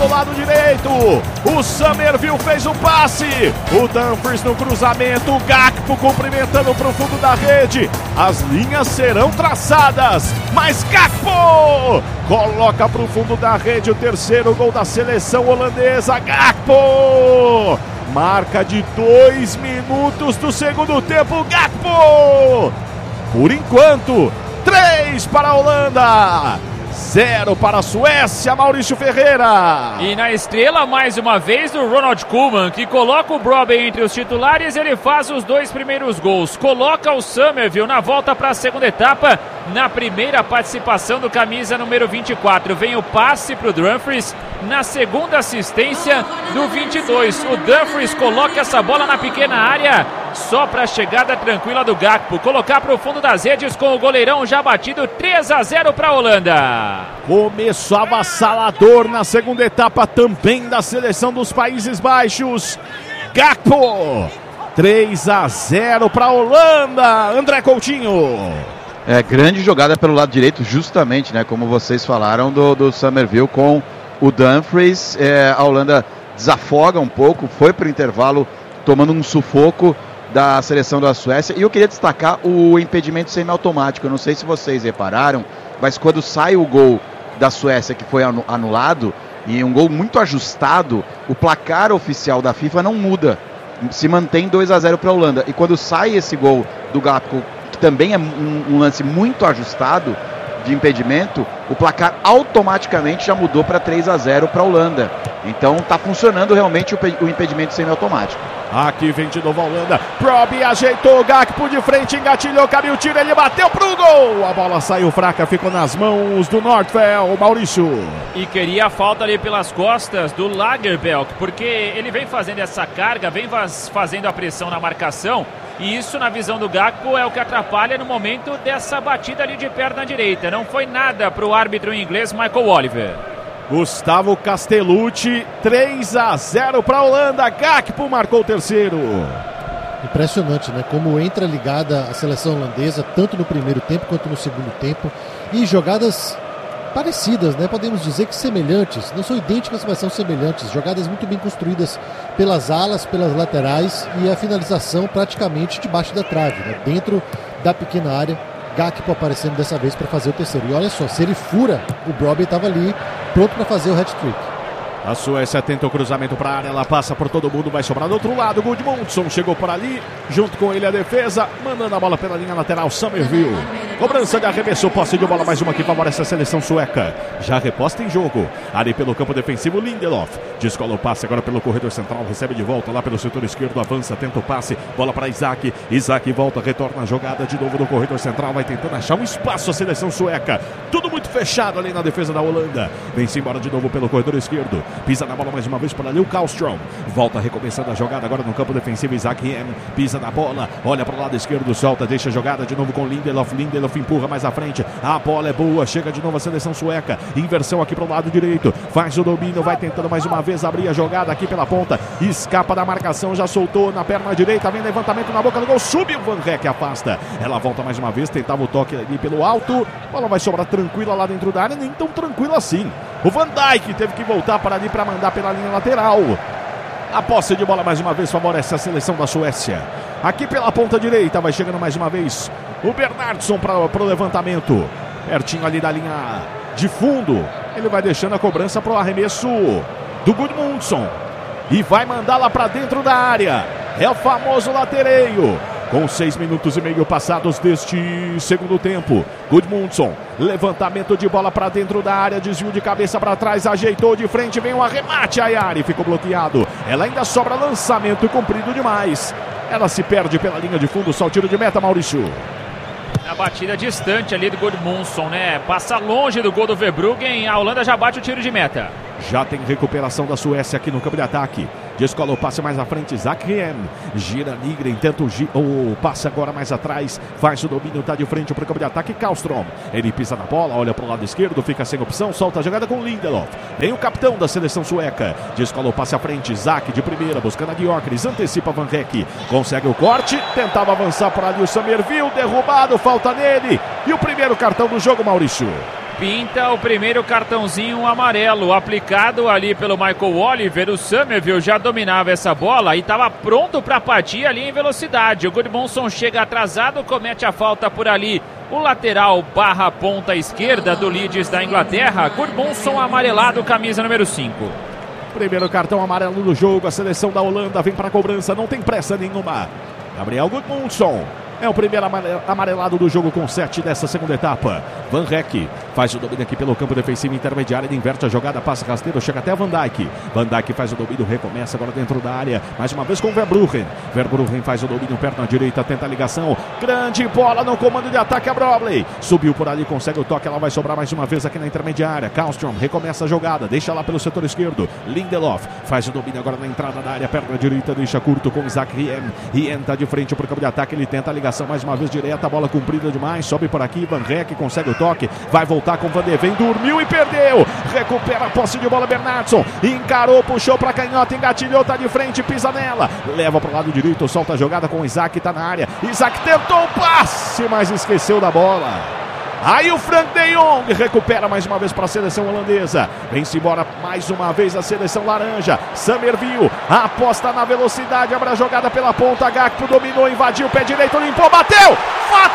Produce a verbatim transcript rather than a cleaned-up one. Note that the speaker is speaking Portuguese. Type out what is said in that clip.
pelo lado direito. O Summerville fez o passe. O Dumfries no cruzamento. O Gakpo cumprimentando para o fundo da rede. As linhas serão traçadas. Mas Gakpo coloca para o fundo da rede o terceiro gol da seleção holandesa. Gakpo! Marca de dois minutos do segundo tempo. Gakpo! Por enquanto, três para a Holanda. Zero para a Suécia, Maurício Ferreira. E na estrela, mais uma vez, o Ronald Koeman, que coloca o Brobbey entre os titulares. Ele faz os dois primeiros gols. Coloca o Summerville na volta para a segunda etapa. Na primeira participação do camisa número vinte e quatro. Vem o passe para o Dumfries. Na segunda assistência do vinte e dois. O Dumfries coloca essa bola na pequena área. Só para a chegada tranquila do Gakpo. Colocar para o fundo das redes com o goleirão já batido. três a zero para a Holanda. Começo avassalador na segunda etapa também da seleção dos Países Baixos. Gakpo. três a zero para a Holanda. André Coutinho. É, grande jogada pelo lado direito, justamente, né, como vocês falaram, do, do Summerville com o Dumfries. É, a Holanda desafoga um pouco, foi para o intervalo tomando um sufoco da seleção da Suécia. E eu queria destacar o impedimento semiautomático. Eu não sei se vocês repararam, mas quando sai o gol da Suécia, que foi anulado, e um gol muito ajustado, o placar oficial da FIFA não muda. Se mantém dois a zero para a Holanda. E quando sai esse gol do Gakpo, que também é um, um lance muito ajustado de impedimento, o placar automaticamente já mudou para três a zero para a Holanda. Então está funcionando realmente o, o impedimento semiautomático. Aqui vem de novo a Holanda. Brobbey ajeitou, Gakpo de frente, engatilhou, cabe o tiro, ele bateu pro gol. A bola saiu fraca, ficou nas mãos do Nordfeld, Maurício. E queria a falta ali pelas costas do Lagerbielke, porque ele vem fazendo essa carga, vem fazendo a pressão na marcação. E isso, na visão do Gakpo, é o que atrapalha no momento dessa batida ali de perna direita. Não foi nada para o árbitro inglês Michael Oliver. Gustavo Castellucci, três a zero para a Holanda. Gakpo marcou o terceiro. Impressionante, né? Como entra ligada a seleção holandesa, tanto no primeiro tempo quanto no segundo tempo. E jogadas parecidas, né? Podemos dizer que semelhantes. Não são idênticas, mas são semelhantes. Jogadas muito bem construídas pelas alas, pelas laterais, e a finalização praticamente debaixo da trave, né? Dentro da pequena área. Gakpo aparecendo dessa vez para fazer o terceiro. E olha só, se ele fura, o Brobbey estava ali pronto para fazer o hat-trick. A Suécia tenta o cruzamento para a área, ela passa por todo mundo, vai sobrar do outro lado. Gudmundsson chegou por ali, junto com ele a defesa, mandando a bola pela linha lateral. Summerville, cobrança de arremesso, posse de bola, mais uma que favorece a seleção sueca. Já reposta em jogo, ali pelo campo defensivo, Lindelof descola o passe agora pelo corredor central, recebe de volta lá pelo setor esquerdo, avança, tenta o passe, bola para Isaac, Isaac volta, retorna a jogada de novo no corredor central, vai tentando achar um espaço a seleção sueca. Tudo muito fechado ali na defesa da Holanda. Vem-se embora de novo pelo corredor esquerdo. Pisa na bola mais uma vez por ali o Karlström. Volta recomeçando a jogada agora no campo defensivo. Isaac Hem pisa na bola. Olha para o lado esquerdo, solta, deixa a jogada de novo com Lindelof. Lindelof empurra mais à frente. A bola é boa. Chega de novo a seleção sueca. Inversão aqui para o lado direito. Faz o domínio. Vai tentando mais uma vez abrir a jogada aqui pela ponta. Escapa da marcação. Já soltou na perna direita. Vem levantamento na boca do gol. Sube o Van Rek, afasta. Ela volta mais uma vez. Tentava o toque ali pelo alto. A bola vai sobrar tranquila lá dentro da área. Nem tão tranquila assim. O Van Dijk teve que voltar para ali para mandar pela linha lateral. A posse de bola mais uma vez favorece a seleção da Suécia. Aqui pela ponta direita vai chegando mais uma vez o Bernardsson para o levantamento. Pertinho ali da linha de fundo. Ele vai deixando a cobrança para o arremesso do Gudmundsson. E vai mandar lá para dentro da área. É o famoso latereio. Com seis minutos e meio passados deste segundo tempo. Gudmundsson, levantamento de bola para dentro da área, desvio de cabeça para trás, ajeitou de frente, vem um arremate, a Yari ficou bloqueado. Ela ainda sobra lançamento comprido demais. Ela se perde pela linha de fundo, só o tiro de meta, Maurício. A batida distante ali do Gudmundsson, né? Passa longe do gol do Verbruggen, a Holanda já bate o tiro de meta. Já tem recuperação da Suécia aqui no campo de ataque. Descola o passe mais à frente, Isaac Hem. Gira Nygren, tenta o, gi- o passe agora mais atrás. Faz o domínio, tá de frente para o campo de ataque, Karlström. Ele pisa na bola, olha para o lado esquerdo, fica sem opção, solta a jogada com Lindelof. Tem o capitão da seleção sueca. Descola o passe à frente, Isaac de primeira, buscando a Gyökeres, antecipa Van Rek. Consegue o corte, tentava avançar por ali o Summerville, derrubado, falta nele. E o primeiro cartão do jogo, Maurício. pinta o primeiro cartãozinho amarelo aplicado ali pelo Michael Oliver. O Summerville já dominava essa bola e estava pronto para partir ali em velocidade. O Gudmundsson chega atrasado, comete a falta por ali. O lateral barra ponta esquerda do Leeds da Inglaterra. Gudmundsson amarelado, camisa número cinco. Primeiro cartão amarelo do jogo. A seleção da Holanda vem para a cobrança, não tem pressa nenhuma. Gabriel Gudmundsson é o primeiro amarelado do jogo com sete dessa segunda etapa. Van Rek faz o domínio aqui pelo campo defensivo intermediário. Ele inverte a jogada, passa rasteiro, chega até Van Dijk. Van Dijk faz o domínio, recomeça agora dentro da área. Mais uma vez com Verbruggen. Verbruggen faz o domínio, perna direita, tenta a ligação. Grande bola no comando de ataque a Brobley. Subiu por ali, consegue o toque. Ela vai sobrar mais uma vez aqui na intermediária. Karlström recomeça a jogada, deixa lá pelo setor esquerdo. Lindelof faz o domínio agora na entrada da área. Perna direita, deixa curto com Isaac Rien. Rien tá de frente para o campo de ataque. Ele tenta a ligação. Mais uma vez direta, a bola comprida demais, sobe por aqui, Van Rek consegue o toque, vai voltar com Van de Ven, dormiu e perdeu, recupera a posse de bola Bernardsson, encarou, puxou pra canhota, engatilhou, tá de frente, pisa nela, leva pro lado direito, solta a jogada com o Isaac, tá na área, Isaac tentou o passe, mas esqueceu da bola. Aí o Frank de Jong recupera mais uma vez para a seleção holandesa. Vem-se embora mais uma vez a seleção laranja. Summerville aposta na velocidade, abre a jogada pela ponta. Gakpo dominou, invadiu, pé direito, limpou, bateu!